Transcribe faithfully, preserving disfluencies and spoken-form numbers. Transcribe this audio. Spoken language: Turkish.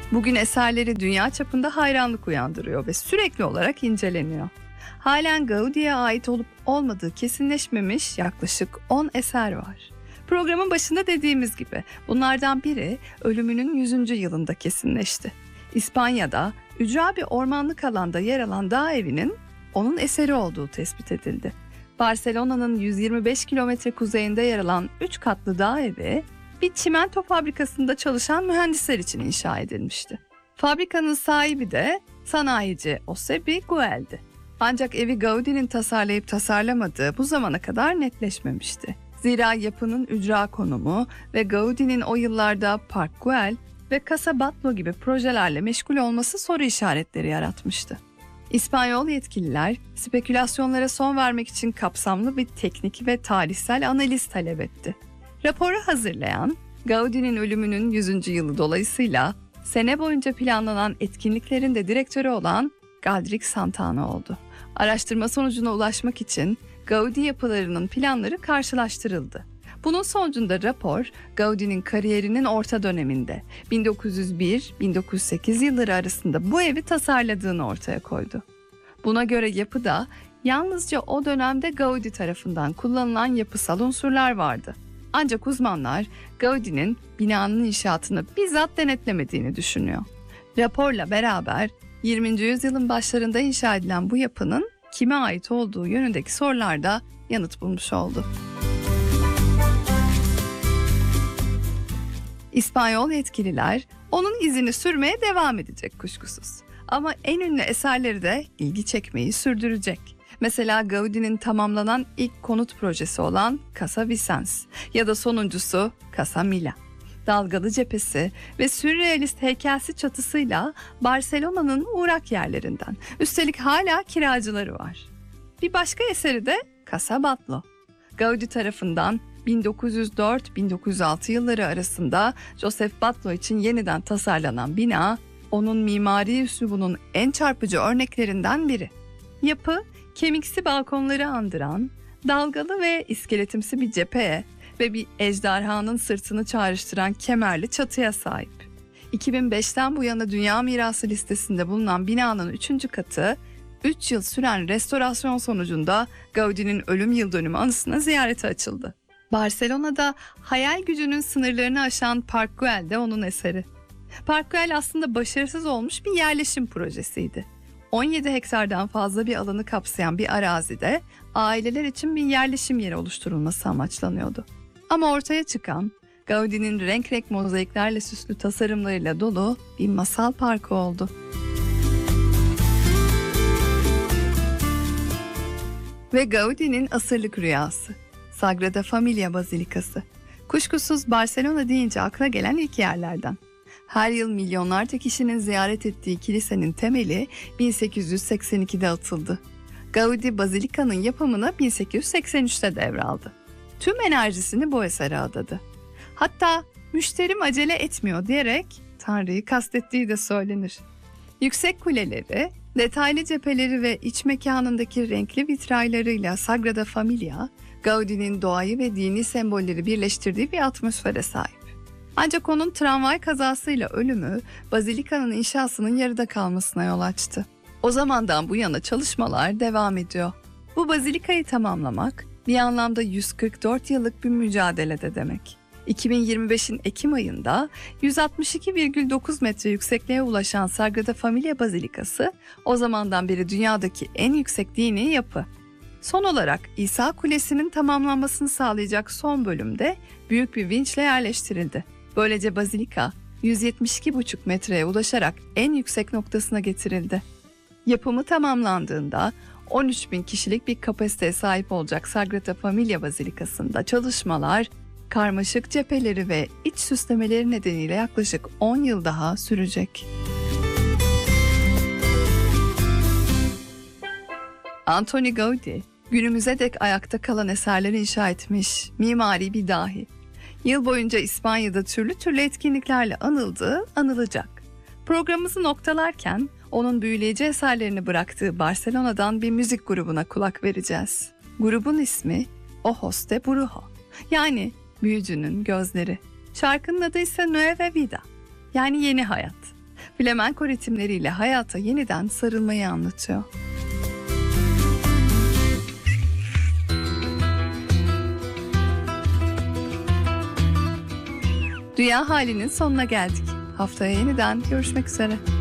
Bugün eserleri dünya çapında hayranlık uyandırıyor ve sürekli olarak inceleniyor. Halen Gaudi'ye ait olup olmadığı kesinleşmemiş yaklaşık on eser var. Programın başında dediğimiz gibi bunlardan biri ölümünün yüzüncü yılında kesinleşti. İspanya'da ücra bir ormanlık alanda yer alan dağ evinin onun eseri olduğu tespit edildi. Barcelona'nın yüz yirmi beş kilometre kuzeyinde yer alan üç katlı dağ evi bir çimento fabrikasında çalışan mühendisler için inşa edilmişti. Fabrikanın sahibi de sanayici Eusebio Güell'di. Ancak evi Gaudi'nin tasarlayıp tasarlamadığı bu zamana kadar netleşmemişti. Zira yapının ücra konumu ve Gaudi'nin o yıllarda Park Güell ve Casa Batlló gibi projelerle meşgul olması soru işaretleri yaratmıştı. İspanyol yetkililer spekülasyonlara son vermek için kapsamlı bir teknik ve tarihsel analiz talep etti. Raporu hazırlayan, Gaudi'nin ölümünün yüzüncü yılı dolayısıyla sene boyunca planlanan etkinliklerin de direktörü olan Galdric Santana oldu. Araştırma sonucuna ulaşmak için Gaudi yapılarının planları karşılaştırıldı. Bunun sonucunda rapor, Gaudi'nin kariyerinin orta döneminde bin dokuz yüz bir - bin dokuz yüz sekiz yılları arasında bu evi tasarladığını ortaya koydu. Buna göre yapıda yalnızca o dönemde Gaudi tarafından kullanılan yapısal unsurlar vardı. Ancak uzmanlar Gaudi'nin binanın inşaatını bizzat denetlemediğini düşünüyor. Raporla beraber yirminci yüzyılın başlarında inşa edilen bu yapının kime ait olduğu yönündeki sorularda yanıt bulmuş oldu. İspanyol yetkililer onun izini sürmeye devam edecek kuşkusuz. Ama en ünlü eserleri de ilgi çekmeyi sürdürecek. Mesela Gaudi'nin tamamlanan ilk konut projesi olan Casa Vicens ya da sonuncusu Casa Milà. Dalgalı cephesi ve sürrealist heykelsi çatısıyla Barcelona'nın uğrak yerlerinden. Üstelik hala kiracıları var. Bir başka eseri de Casa Batlló. Gaudi tarafından bin dokuz yüz dört - bin dokuz yüz altı yılları arasında Joseph Batlló için yeniden tasarlanan bina, onun mimari üslubunun en çarpıcı örneklerinden biri. Yapı, kemiksi balkonları andıran, dalgalı ve iskeletimsi bir cepheye ve bir ejderhanın sırtını çağrıştıran kemerli çatıya sahip. iki bin beşten bu yana Dünya Mirası listesinde bulunan binanın üçüncü katı, üç yıl süren restorasyon sonucunda Gaudi'nin ölüm yıldönümü anısına ziyarete açıldı. Barcelona'da hayal gücünün sınırlarını aşan Park Güell de onun eseri. Park Güell aslında başarısız olmuş bir yerleşim projesiydi. on yedi hektardan fazla bir alanı kapsayan bir arazide aileler için bir yerleşim yeri oluşturulması amaçlanıyordu. Ama ortaya çıkan Gaudi'nin renk renk mozaiklerle süslü tasarımlarıyla dolu bir masal parkı oldu. Ve Gaudi'nin asırlık rüyası, Sagrada Familia Bazilikası. Kuşkusuz Barcelona deyince akla gelen ilk yerlerden. Her yıl milyonlarca kişinin ziyaret ettiği kilisenin temeli bin sekiz yüz seksen ikide atıldı. Gaudi Bazilika'nın yapımına bin sekiz yüz seksen üçte devraldı. Tüm enerjisini bu esere adadı. Hatta müşterim acele etmiyor diyerek Tanrı'yı kastettiği de söylenir. Yüksek kuleleri, detaylı cepheleri ve iç mekanındaki renkli vitraylarıyla Sagrada Familia, Gaudi'nin doğayı ve dini sembolleri birleştirdiği bir atmosfere sahip. Ancak onun tramvay kazasıyla ölümü Bazilika'nın inşasının yarıda kalmasına yol açtı. O zamandan bu yana çalışmalar devam ediyor. Bu Bazilika'yı tamamlamak bir anlamda yüz kırk dört yıllık bir mücadele de demek. iki bin yirmi beşin Ekim ayında yüz altmış iki virgül dokuz metre yüksekliğe ulaşan Sagrada Familia Bazilikası o zamandan beri dünyadaki en yüksek dini yapı. Son olarak İsa Kulesi'nin tamamlanmasını sağlayacak son bölümde büyük bir vinçle yerleştirildi. Böylece Bazilika yüz yetmiş iki virgül beş metreye ulaşarak en yüksek noktasına getirildi. Yapımı tamamlandığında on üç bin kişilik bir kapasiteye sahip olacak Sagrada Familia Bazilikası'nda çalışmalar, karmaşık cepheleri ve iç süslemeleri nedeniyle yaklaşık on yıl daha sürecek. Antoni Gaudi, günümüze dek ayakta kalan eserleri inşa etmiş mimari bir dahi. Yıl boyunca İspanya'da türlü türlü etkinliklerle anıldı, anılacak. Programımızı noktalarken onun büyüleyici eserlerini bıraktığı Barcelona'dan bir müzik grubuna kulak vereceğiz. Grubun ismi Ojos de Brujo, yani büyücünün gözleri. Şarkının adı ise Nueva Vida, yani yeni hayat. Flamenko ritimleriyle hayata yeniden sarılmayı anlatıyor. Dünya Hali'nin sonuna geldik. Haftaya yeniden görüşmek üzere.